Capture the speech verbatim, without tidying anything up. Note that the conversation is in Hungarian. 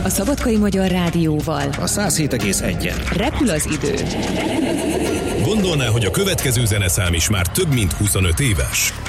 A Szabadkai Magyar Rádióval. A száz hét egész egyen. Repül az idő. Gondolná, hogy a következő zeneszám is már több mint huszonöt éves?